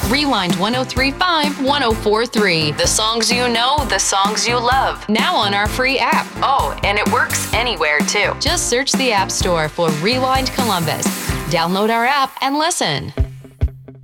Rewind 1035 1043. The songs you know, the songs you love. Now on our free app. Oh, and it works anywhere too. Just search the App Store for Rewind Columbus. Download our app and listen.